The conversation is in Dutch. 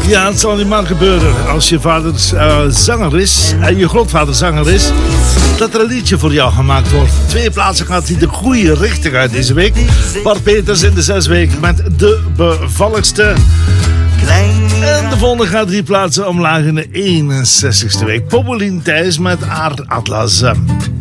Ja, het zal niet maar gebeuren als je vader zanger is en je grootvader zanger is, dat er een liedje voor jou gemaakt wordt. 2 plaatsen gaat hij de goede richting uit deze week. Bart Peters in de 6 weken met De Bevalligste. En de volgende gaat 3 plaatsen omlaag in de 61ste week. Populien Thijs met Aard Atlas.